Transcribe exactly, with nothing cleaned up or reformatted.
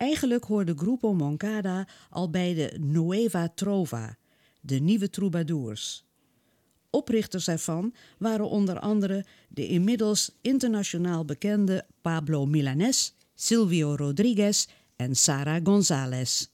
Eigenlijk hoorde Grupo Moncada al bij de Nueva Trova, de nieuwe troubadours. Oprichters ervan waren onder andere de inmiddels internationaal bekende Pablo Milanés, Silvio Rodríguez en Sara González.